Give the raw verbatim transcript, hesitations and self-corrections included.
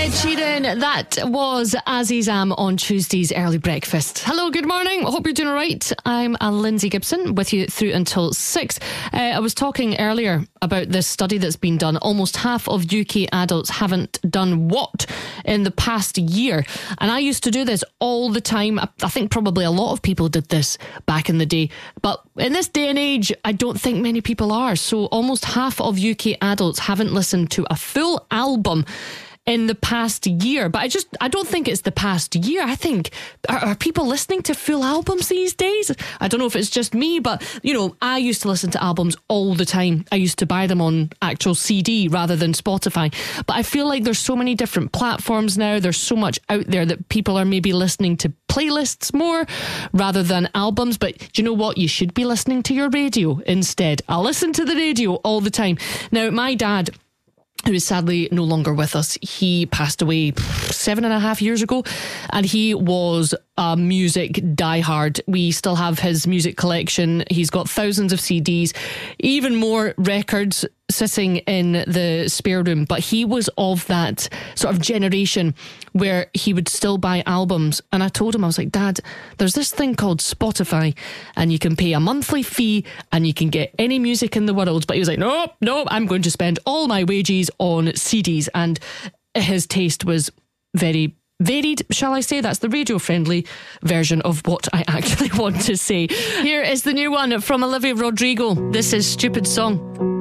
Ed Sheeran, that was Azizam on Tuesday's Early Breakfast. Hello, good morning. Hope you're doing all right. I'm a Lindsay Gibson with you through until six. Uh, I was talking earlier about this study that's been done. Almost half of U K adults haven't done what in the past year. And I used to do this all the time. I, I think probably a lot of people did this back in the day. But in this day and age, I don't think many people are. So almost half of U K adults haven't listened to a full album in the past year. But I just, I don't think it's the past year. I think, are, are people listening to full albums these days? I don't know if it's just me, but, you know, I used to listen to albums all the time. I used to buy them on actual C D rather than Spotify. But I feel like there's so many different platforms now. There's so much out there that people are maybe listening to playlists more rather than albums. But do you know what? You should be listening to your radio instead. I listen to the radio all the time. Now, my dad, who is sadly no longer with us, he passed away seven and a half years ago, and he was a music diehard. We still have his music collection. He's got thousands of C Ds, even more records sitting in the spare room. But he was of that sort of generation where he would still buy albums. And I told him, I was like, Dad, there's this thing called Spotify, and you can pay a monthly fee and you can get any music in the world. But he was like, nope, nope, I'm going to spend all my wages on C Ds. And his taste was very varied, shall I say. That's the radio-friendly version of what I actually want to say. Here is the new one from Olivia Rodrigo. This is Stupid Song.